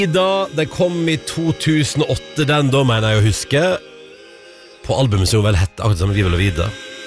Da det kom i 2008, den da mener jeg å huske, på albumet som vel hette akkurat som Vi vil ha videre.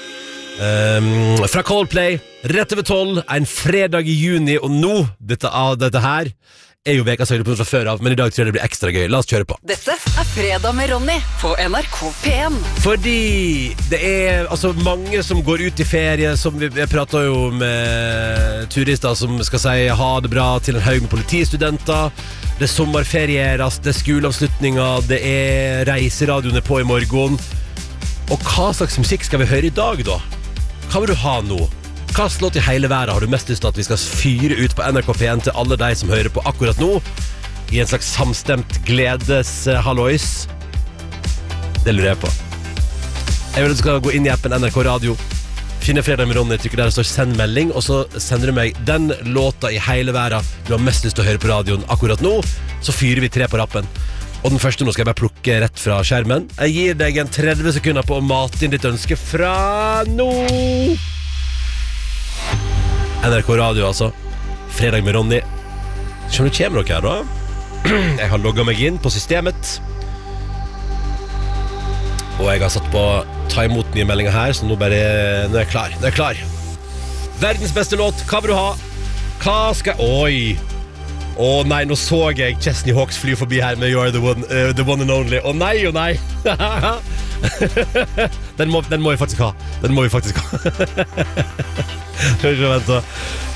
Fra Coldplay, rett over 12, en fredag i juni, og nå, dette her, er jo vekas høydepunkt fra før av, men i dag tror jeg det blir ekstra gøy. La oss kjøre på. Dette er Fredag med Ronny på NRK P1. Fordi det er altså mange som går ut i ferie, som vi prater jo med turister som skal si ha det bra til en haug med politistudenter. Det er sommerferieras, det er skoleavslutninger, det er reiseradioene på i morgen. Og hva slags musikk skal vi høre i dag da? Hva vil du ha nå? Hva slått i hele verden har du mest lyst til at vi skal fyre ut på NRK P1 til alle de som hører på akkurat nå? I en slags samstemt gledeshallois? Det lurer jeg på. Jeg vil at du skal gå inn i appen NRK Radio, finne Fredag med Ronny, trykker der det står send melding, og så sender du meg den låta i hele verden du har mest lyst til å høre på radioen akkurat nå. Så fyrer vi 3 på rappen. Og den første nå skal jeg bare plukke rett fra skjermen. Jeg gir deg en 30 sekunder på å mate inn ditt ønske fra nå. NRK Radio, altså. Fredag med Ronny. Skjønner du, kommer dere her da? Jeg har logget meg inn på systemet. Og jeg har satt på ta imot nye meldinger her, så nå er jeg klar. Nå er jeg klar. Verdens beste låt, hva vil du ha? Hva skal... Oi! Nei, nå så jeg Chesney Hawks fly forbi her med You're the one and only. Nei. Den må vi faktisk ha. Den må vi faktisk ha. Vent da.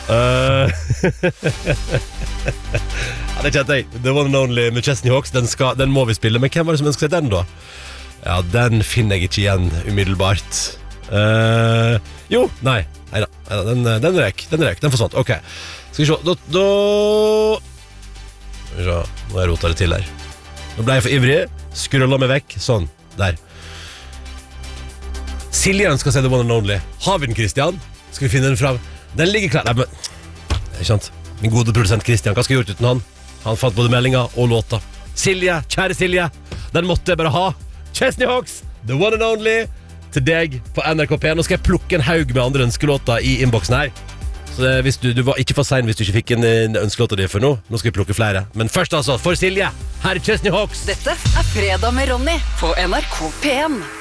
Ja, det kjente jeg. The one and only med Chesney Hawks, den må vi spille. Men hvem var det som ønsker seg den da? Ja, den finner jeg ikke igjen umiddelbart. Jo, nei. Neida, den røk. Den forsvant, ok. Skal vi se, Skal vi se, nå har jeg rotet det til her. Nå ble jeg for ivrig, skrullet meg vekk, sånn, der. Silje ønsker seg The One and Only. Har vi den, Christian? Skal vi finne den fram? Den ligger klar. Nei, men, ikke sant? Min gode produsent Christian, hva skal jeg gjort uten han? Han fant både meldinga og låta. Silje, kjære Silje, den måtte jeg bare ha. Chesney Hawks, The One and Only, til deg på NRK P1. Nå skal jeg plukke en haug med andre ønskelåter i innboksen her. Så hvis du var ikke for sein hvis du ikke fikk en ønskelåta di for nå. Nå skal vi plukke flere. Men først altså, for Silje, her er Chesney Hawks. Dette er Fredag med Ronny på NRK P1.